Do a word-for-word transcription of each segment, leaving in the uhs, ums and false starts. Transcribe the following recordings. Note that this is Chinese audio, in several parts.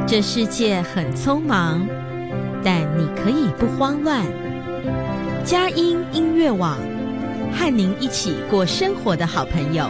这世界很匆忙，但你可以不慌乱。佳音音乐网，和您一起过生活的好朋友。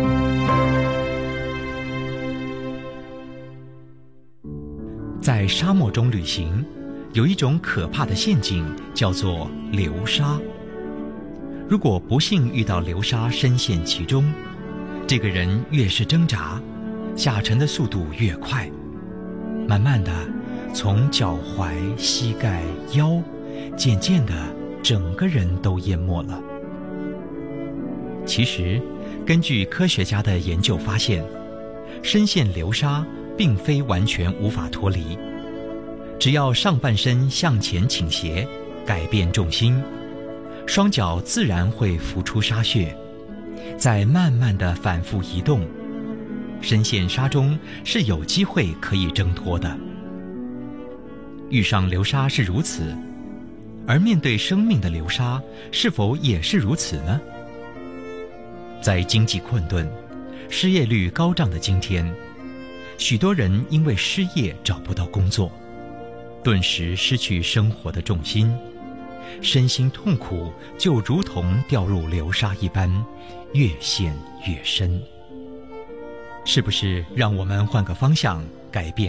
在沙漠中旅行，有一种可怕的陷阱，叫做流沙。如果不幸遇到流沙深陷其中，这个人越是挣扎，下沉的速度越快，慢慢的从脚踝、膝盖、腰，渐渐的整个人都淹没了。其实根据科学家的研究发现，深陷流沙并非完全无法脱离，只要上半身向前倾斜，改变重心，双脚自然会浮出沙穴，再慢慢地反复移动，深陷沙中是有机会可以挣脱的。遇上流沙是如此，而面对生命的流沙是否也是如此呢？在经济困顿、失业率高涨的今天，许多人因为失业找不到工作，顿时失去生活的重心，身心痛苦，就如同掉入流沙一般，越陷越深。是不是让我们换个方向，改变